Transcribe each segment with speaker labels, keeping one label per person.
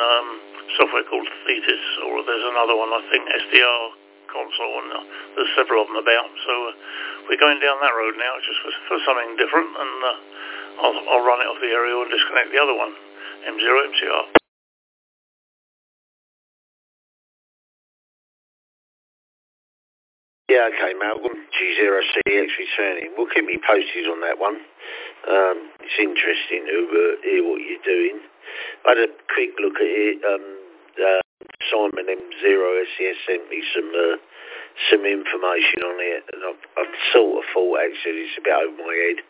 Speaker 1: software called Thetis, or there's another one, I think, SDR console, and there's several of them about. So we're going down that road now, just for something different, and I'll run it off the aerial and disconnect the other one, M0MCR.
Speaker 2: Yeah, okay, Malcolm. G0CX returning. We'll keep me posted on that one. It's interesting to hear what you're doing. I had a quick look at it. Simon M0SES sent me some information on it, and I've sort of thought actually it's a bit over my head.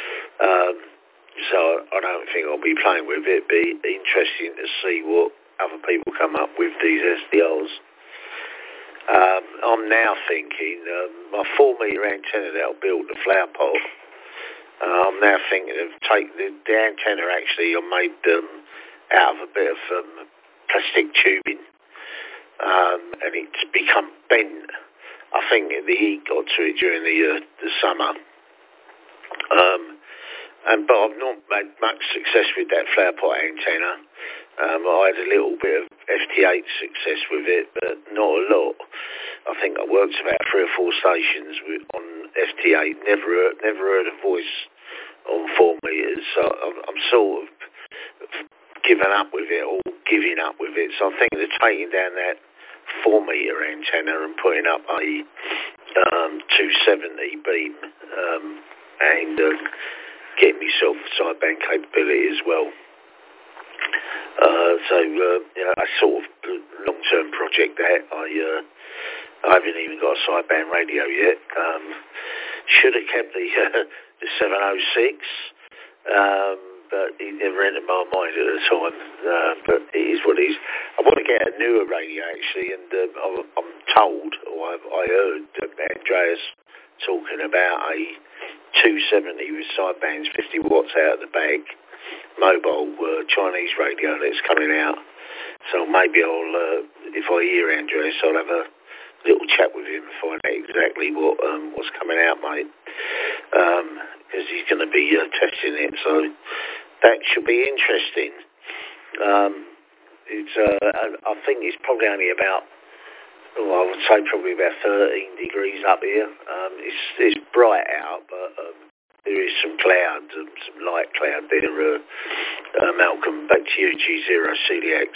Speaker 2: So I don't think I'll be playing with it. It'd be interesting to see what other people come up with these SDRs. I'm now thinking my 4-metre antenna that I built, the flower pot. I'm now thinking of the antenna actually I made out of a bit of plastic tubing, and it's become bent. I think the heat got to it during the summer. But I've not had much success with that flower pot antenna. I had a little bit of FT8 success with it, but not a lot. I think I worked about 3 or 4 stations on FT8. Never heard a voice on 4 metres. So I'm sort of giving up with it. So I'm thinking of taking down that 4-metre antenna and putting up a 270 beam and getting myself sideband capability as well. A sort of long-term project that I haven't even got a sideband radio yet. Should have kept the 706, but it never entered my mind at the time. But it is what it is. I want to get a newer radio actually, and I'm told, or I heard Andreas talking about a 270 with sidebands, 50 watts out of the bag, mobile Chinese radio that's coming out. So maybe if I hear Andreas, I'll have a little chat with him and find out exactly what's coming out, mate. Because he's going to be testing it, so that should be interesting. I think it's probably only about, I would say probably about 13 degrees up here. It's bright out, but there is some cloud, some light cloud there. Malcolm, back to you, G0CDX.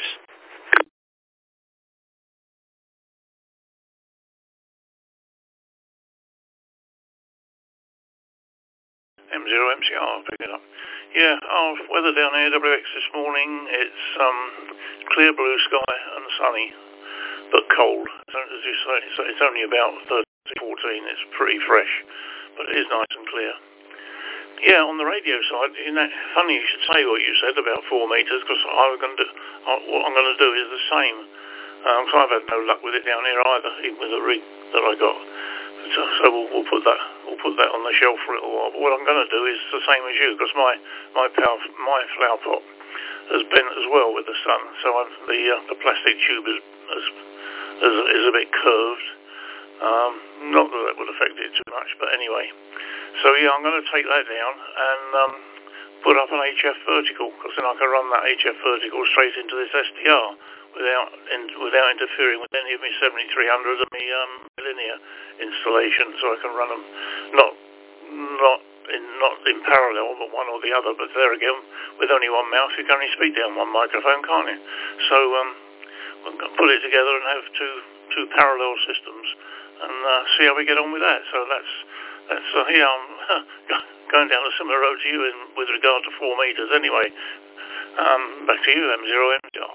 Speaker 1: M0MCR, I'll pick it up. Yeah, weather down here, WX this morning, it's clear blue sky and sunny, but cold. As you say, it's only about 13, 14, it's pretty fresh, but it is nice and clear. Yeah, on the radio side, funny you should say what you said about 4 metres, because what I'm going to do is the same. So I've had no luck with it down here either, even with the rig that I got. So we'll put that on the shelf for a little while. But what I'm going to do is the same as you, because my flower pot has bent as well with the sun. So the plastic tube is a bit curved. Not that it would affect it too much, but anyway. So yeah, I'm going to take that down and put up an HF vertical, because then I can run that HF vertical straight into this SDR without interfering with any of my 7300 and my linear installation. So I can run them not in parallel, but one or the other. But there again, with only one mouse, you can only speak down one microphone, can't you? So we're going to put it together and have two parallel systems and see how we get on with that. So that's yeah, I'm going down a similar road to you with regard to 4 metres anyway. Back to you, M0MCR.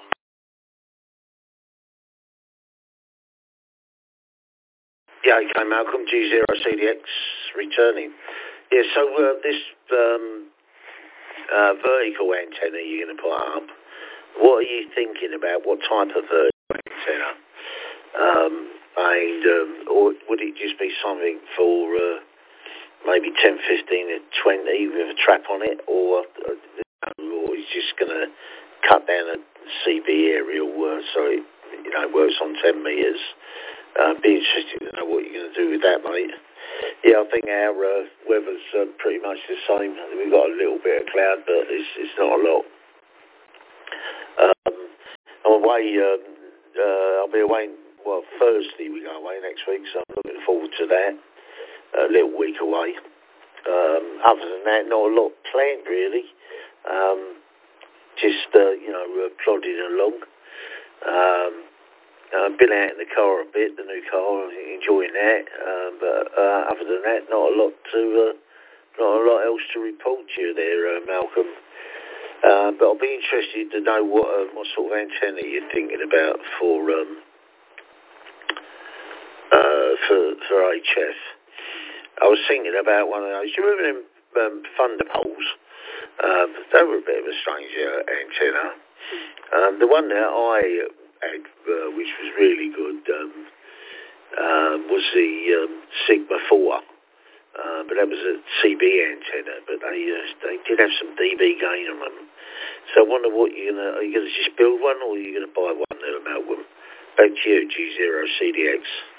Speaker 2: Yeah, okay, Malcolm, G0CDX returning. Yeah, so this vertical antenna you're going to put up, what are you thinking about? What type of vertical antenna? Or would it just be something for maybe 10, 15 and 20 with a trap on it, or is just going to cut down a CB aerial so it works on 10 metres? Be interested to know what you're going to do with that, mate. Yeah, I think our weather's pretty much the same. We've got a little bit of cloud, but it's not a lot. away. I'll be away. Well, Thursday we go away next week, so I'm looking forward to that. A little week away. Other than that, not a lot planned really. Just plodding along. I've been out in the car a bit, the new car, enjoying that. But other than that, not a lot else to report to you there, Malcolm. But I'll be interested to know what sort of antenna you're thinking about for HF. I was thinking about one of those. You remember them Thunderbolts? They were a bit of a strange antenna. The one that I had, which was really good, was the Sigma 4. But that was a CB antenna, but they did have some dB gain on them. So I wonder are you gonna just build one, or are you gonna buy one there, Malcolm? Back to you, G0CDX.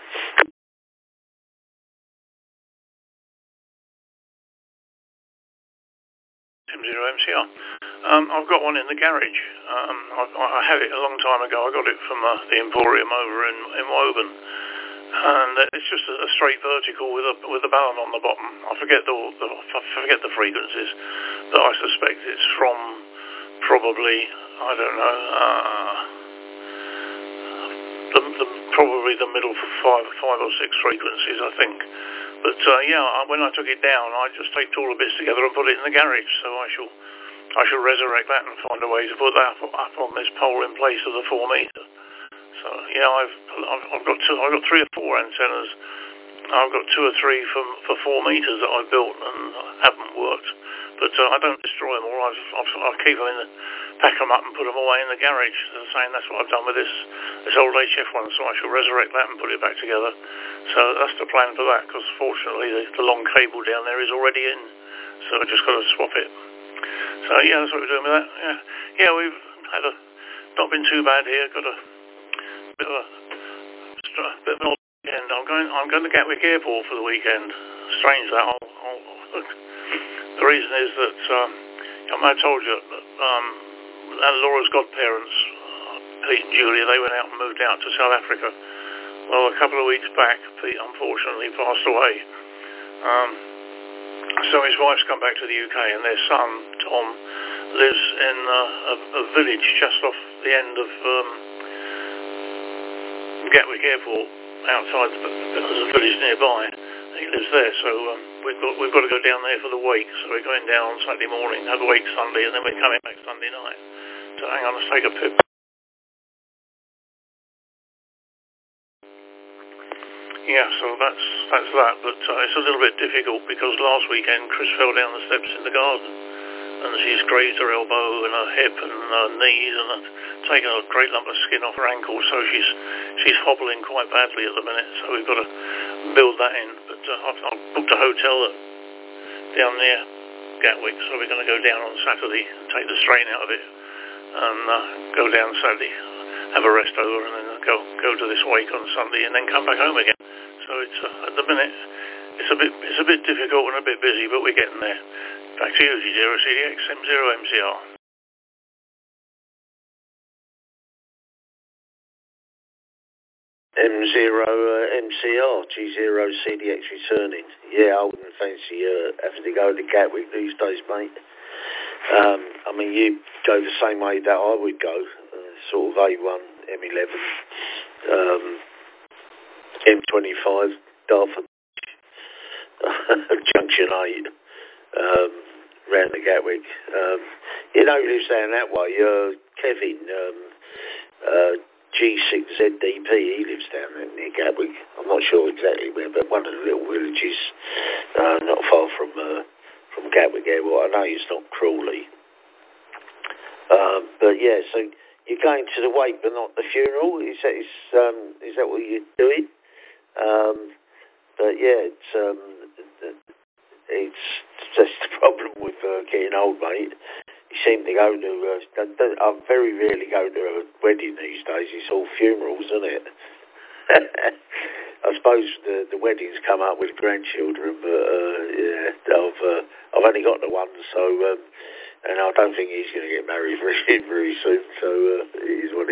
Speaker 1: M0MCR. I've got one in the garage. I had it a long time ago. I got it from the Emporium over in Woburn. And it's just a straight vertical with a balun on the bottom. I forget the frequencies, but I suspect it's from probably, I don't know, probably the middle for five or six frequencies, I think. But when I took it down, I just taped all the bits together and put it in the garage. So I shall resurrect that and find a way to put that up on this pole in place of the 4 meter. So I've got 3 or 4 antennas. I've got 2 or 3 for 4 meters that I've built and haven't worked. But I don't destroy them all. I keep them pack them up and put them away in the garage. As I'm saying, that's what I've done with this old HF one. So I shall resurrect that and put it back together. So that's the plan for that. Because fortunately the long cable down there is already in. So I just got to swap it. So that's what we're doing with that. Yeah, we've had not been too bad here. Got a bit of an odd weekend. I'm going to Gatwick Airport for the weekend. Strange that. The reason is that I told you that Laura's godparents, Pete and Julia, they went out and moved out to South Africa. Well, a couple of weeks back, Pete unfortunately passed away. So his wife's come back to the UK, and their son Tom lives in a village just off the end of Gatwick Airport, outside there's a village nearby. He lives there, so we've got to go down there for the wake. So we're going down on Saturday morning, have a wake Sunday, and then we're coming back Sunday night. So hang on, let's take a pip. Yeah, so that's that. But it's a little bit difficult because last weekend Chris fell down the steps in the garden, and she's grazed her elbow and her hip and her knees, and taken a great lump of skin off her ankle. So she's hobbling quite badly at the minute. So we've got to build that in. But I've booked a hotel down near Gatwick, so we're going to go down on Saturday and take the strain out of it, and go down Saturday, have a rest over, and then go to this wake on Sunday, and then come back home again. So it's at the minute it's a bit difficult and a bit busy, but we're getting there. Back to you, G0CDX, M0MCR.
Speaker 2: M0MCR, G0CDX returning. Yeah, I wouldn't fancy having to go to Gatwick these days, mate. I mean, you go the same way that I would go, sort of A1, M11, M25, Dartford, Junction 8, round the Gatwick. Who lives down that way? Kevin, G6ZDP, he lives down there near Gatwick. I'm not sure exactly where, but one of the little villages not far from Gatwick Airport. I know it's not Crawley. But yeah, so you're going to the wake but not the funeral? Is that what you're doing? But yeah, it's just the problem with getting old, mate. You seem to go to, I very rarely go to a wedding these days. It's all funerals, isn't it? I suppose the weddings come up with grandchildren, but I've only got the one, so and I don't think he's going to get married very soon. So it is what it is.